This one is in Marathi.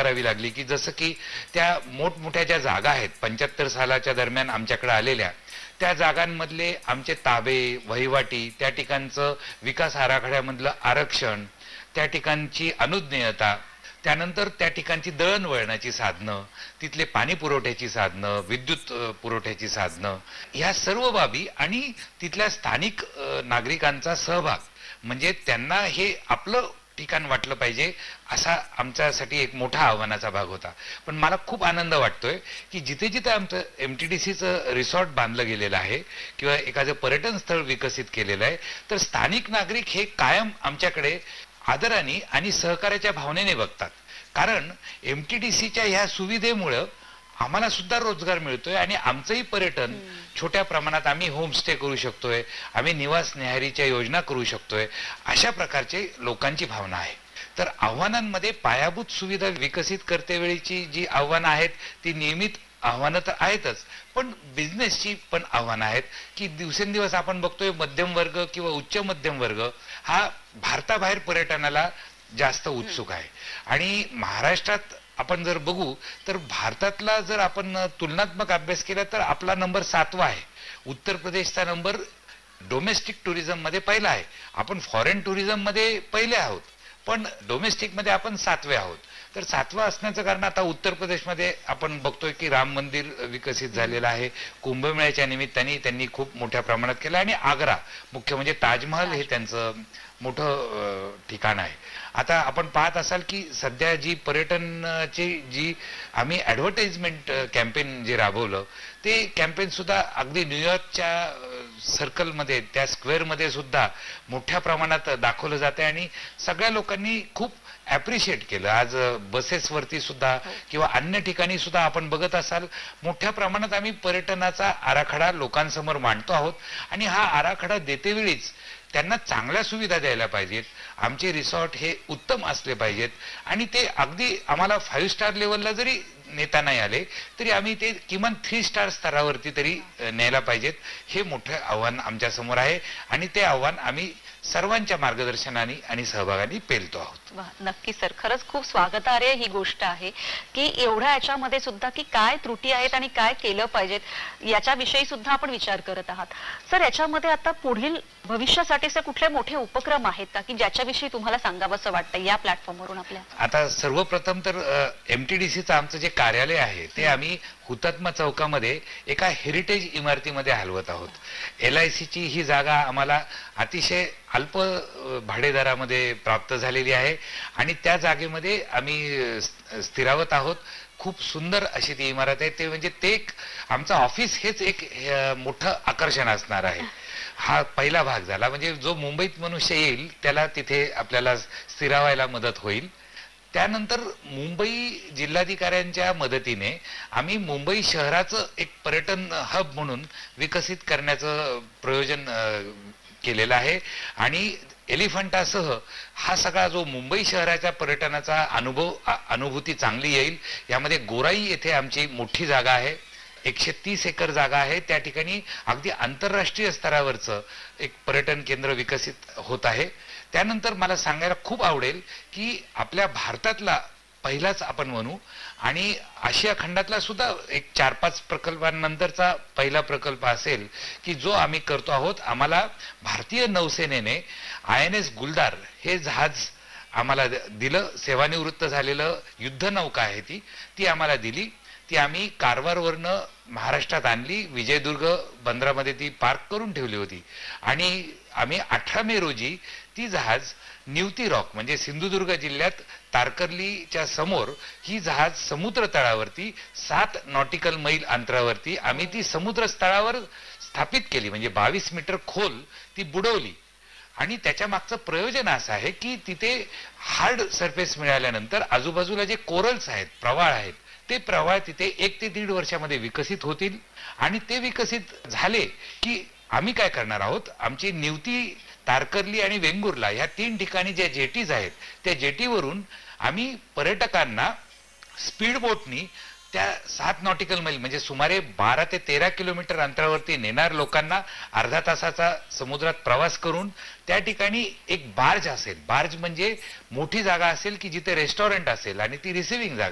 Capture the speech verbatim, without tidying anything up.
करावी लागली की जसं की त्या मोठमोठ्या ज्या जागा आहेत पंच्याहत्तर सालाच्या दरम्यान आमच्याकडे आलेल्या त्या जागांमधले आमचे ताबे वहिवाटी त्या ठिकाणचं विकास आराखड्यामधलं आरक्षण त्या ठिकाणची अनुज्ञेयता त्यानंतर त्या ठिकाणची दळणवळणाची साधनं तिथले पाणी पुरवठ्याची साधनं विद्युत पुरवठ्याची साधनं ह्या सर्व बाबी आणि तिथल्या स्थानिक नागरिकांचा सहभाग म्हणजे त्यांना हे आपलं ठिकाण वाटलं पाहिजे असा आमच्यासाठी एक मोठा आव्हानाचा भाग होता. पण मला खूप आनंद वाटतोय की जिथे जिथे आमचं एमटीडीसीचं रिसॉर्ट बांधलं गेलेलं आहे किंवा एखादं पर्यटन स्थळ विकसित केलेलं आहे तर स्थानिक नागरिक हे कायम आमच्याकडे आदराने आणि सहकार्याच्या भावनेने बघतात. कारण एमटीडीसीच्या ह्या सुविधेमुळं आम्हाला सुद्धा रोजगार मिळतोय आणि आमचंही पर्यटन छोट्या प्रमाणात आम्ही होमस्टे करू शकतोय आम्ही निवास न्याहारीच्या योजना करू शकतोय अशा प्रकारचे लोकांची भावना आहे. तर आव्हानांमध्ये पायाभूत सुविधा विकसित करतेवेळीची जी आव्हानं आहेत ती नियमित आव्हानं तर आहेतच पण बिझनेसची पण आव्हानं आहेत की दिवसेंदिवस आपण बघतोय मध्यम वर्ग किंवा उच्च मध्यम वर्ग हा भारताबाहेर पर्यटनाला जास्त उत्सुक आहे. आणि महाराष्ट्रात आपण जर बघू तर भारतातला जर आपण तुलनात्मक अभ्यास केला तर आपला नंबर सातवा आहे. उत्तर प्रदेशचा नंबर डोमेस्टिक टुरिझम मध्ये पहिला आहे. आपण फॉरेन टुरिझम मध्ये पहिले आहोत पण डोमेस्टिक मध्ये आपण सातवे आहोत. तर सातवा असण्याचं कारण आता उत्तर प्रदेशमध्ये आपण बघतोय की राम मंदिर विकसित झालेलं आहे. कुंभमेळ्याच्या निमित्ताने त्यांनी खूप मोठ्या प्रमाणात केलं आणि आग्रा मुख्य म्हणजे ताजमहल हे त्यांचं मोठं ठिकाण आहे. आता आपण पाहत असाल की सध्या जी पर्यटनाची जी आम्ही ऍडव्हर्टाइजमेंट कॅम्पेन जे राबवलं ते कॅम्पेन सुद्धा अगदी न्यूयॉर्कच्या सर्कलमध्ये त्या स्क्वेअरमध्ये सुद्धा मोठ्या प्रमाणात दाखवलं जाते आणि सगळ्या लोकांनी खूप ऍप्रिशिएट केलं. आज बसेसवरती सुद्धा किंवा अन्य ठिकाणी सुद्धा आपण बघत असाल मोठ्या प्रमाणात आम्ही पर्यटनाचा आराखडा लोकांसमोर मांडतो आहोत आणि हा आराखडा देतेवेळीच त्यांना चांगल्या सुविधा द्यायला पाहिजेत. आमचे रिसॉर्ट हे उत्तम असले पाहिजेत आणि ते अगदी आम्हाला फाईव्ह स्टार लेवलला जरी नेता नाही आले तरी आम्ही ते किमान थ्री स्टार स्तरावरती तरी न्यायला पाहिजेत. हे मोठं आव्हान आमच्या समोर आहे आणि ते आव्हान आम्ही सर्वांच्या मार्गदर्शनाने आणि सहभागाने पेलतो आहोत. नक्की सर, खरंच खूप स्वागतार्ह ही गोष्ट आहे की एवढ्या याच्यामध्ये सुद्धा की काय त्रुटी आहेत आणि काय केलं पाहिजेत याच्याविषयी सुद्धा आपण विचार करत आहात. सर, याच्यामध्ये आता पुढील भविष्यासाठी सर कुठले मोठे उपक्रम आहेत का की ज्याच्याविषयी तुम्हाला सांगावंसं वाटतं या प्लॅटफॉर्मवरून आपल्या? आता सर्वप्रथम तर एमटीडीसीचं आमचं जे कार्यालय आहे ते आम्ही हुतात्मा चौकामध्ये एका हेरिटेज इमारतीमध्ये हलवत आहोत. एल आय सीची ही जागा आम्हाला अतिशय अल्प भाडेदरामध्ये प्राप्त झालेली आहे आणि त्या जागेमध्ये आम्ही स्थिरावत आहोत. खूप सुंदर अशी ती इमारत आहे. ते म्हणजे ते आमचं ऑफिस हेच एक मोठं आकर्षण असणार आहे. हा पहिला भाग झाला. म्हणजे जो मुंबईत मनुष्य येईल त्याला तिथे आपल्याला स्थिरावायला मदत होईल. त्यानंतर मुंबई जिल्हाधिकाऱ्यांच्या मदतीने आम्ही मुंबई शहराचं एक पर्यटन हब म्हणून विकसित करण्याचं प्रयोजन केलेलं आहे आणि एलिफंटासह हा सगळा जो मुंबई शहराच्या पर्यटनाचा अनुभव अनुभूती चांगली येईल. यामध्ये गोराई येथे आमची मोठी जागा आहे. एकशे तीस एकर जागा आहे. त्या ठिकाणी अगदी आंतरराष्ट्रीय स्तरावरचं एक पर्यटन केंद्र विकसित होत आहे. त्यानंतर मला सांगायला खूप आवडेल की आपल्या भारतातला पहिलाच आपण म्हणू आणि आशिया खंडातला सुद्धा एक चार पाच प्रकल्पांनंतरचा पहिला प्रकल्प असेल की जो आम्ही करतो आहोत. आम्हाला भारतीय नौसेनेने आय एन एस गुलदार हे जहाज आम्हाला दिलं. सेवानिवृत्त झालेलं युद्धनौका आहे ती ती आम्हाला दिली. ती आम्ही कारवारवरनं महाराष्ट्रात आणली. विजयदुर्ग बंदरामध्ये ती पार्क करून ठेवली होती आणि आम्ही अठरा मे रोजी ती जहाज निवती रॉक म्हणजे सिंधुदुर्ग जिल्ह्यात तारकर्लीच्या समोर ही जहाज समुद्र तळावरती सात नॉटिकल मैल अंतरावरती आम्ही ती समुद्र तळावर स्थापित केली. म्हणजे बावीस मीटर खोल ती बुडवली आणि त्याच्या मागचं प्रयोजन असं आहे की तिथे हार्ड सरफेस मिळाल्यानंतर आजूबाजूला जे कोरल्स आहेत प्रवाळ आहेत ते प्रवाळ तिथे एक ते दीड वर्षामध्ये विकसित होतील आणि ते विकसित झाले की आम्ही काय करणार आहोत. आमची निवती तारकर्ली आणि वेंगुर्ला ह्या तीन ठिकाणी ज्या जेटीज आहेत त्या जेटीवरून आम्ही पर्यटकांना स्पीड बोटनी त्या सात नॉटिकल मैल म्हणजे सुमारे बारा ते तेरा किलोमीटर अंतरावरती नेणार लोकांना अर्धा तासाचा समुद्रात प्रवास करून त्या ठिकाणी एक बार्ज असेल. बार्ज म्हणजे मोठी जागा असेल की जिथे रेस्टॉरंट असेल आणि ती रिसिव्हिंग जागा